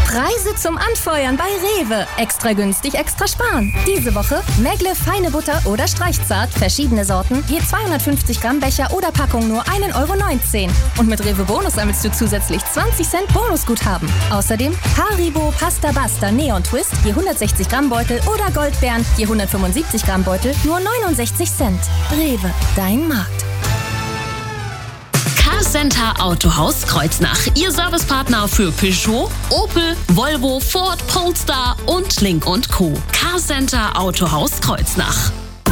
Preise zum Anfeuern bei Rewe. Extra günstig, extra sparen. Diese Woche Megle feine Butter oder Streichzart, verschiedene Sorten, je 250 Gramm Becher oder Packung nur 1,19 €. Und mit Rewe Bonus sammelst du zusätzlich 20 Cent Bonusguthaben. Außerdem Haribo Pasta Basta Neon Twist, je 160 Gramm Beutel oder Goldbeeren, je 175 Gramm Beutel, nur 69 Cent. Rewe, dein Markt. Carcenter Autohaus Kreuznach. Ihr Servicepartner für Peugeot, Opel, Volvo, Ford, Polestar und Link & Co. Carcenter Autohaus Kreuznach.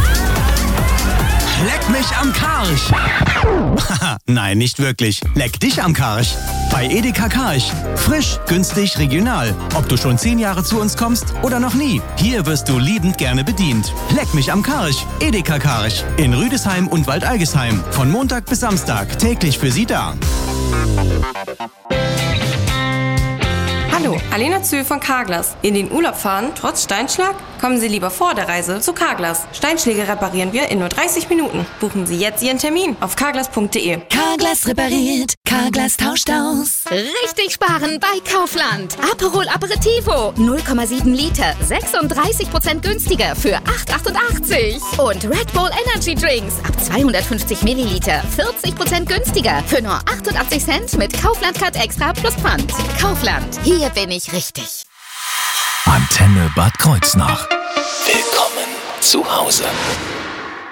Leck mich am Karsch! Nein, nicht wirklich. Leck dich am Karsch. Bei Edeka Karsch. Frisch, günstig, regional. Ob du schon 10 Jahre zu uns kommst oder noch nie. Hier wirst du liebend gerne bedient. Leck mich am Karsch. Edeka Karsch. In Rüdesheim und Waldalgesheim. Von Montag bis Samstag. Täglich für Sie da. Hallo, Alena Zühl von Carglass. In den Urlaub fahren, trotz Steinschlag? Kommen Sie lieber vor der Reise zu Carglass. Steinschläge reparieren wir in nur 30 Minuten. Buchen Sie jetzt Ihren Termin auf carglass.de. Carglass repariert, Carglass tauscht aus. Richtig sparen bei Kaufland. Aperol Aperitivo, 0,7 Liter, 36% günstiger für 8,88 €. Und Red Bull Energy Drinks ab 250 Milliliter, 40% günstiger für nur 88 Cent mit Kaufland Card Extra plus Pfand. Kaufland, hier bin ich richtig. Antenne Bad Kreuznach. Willkommen zu Hause.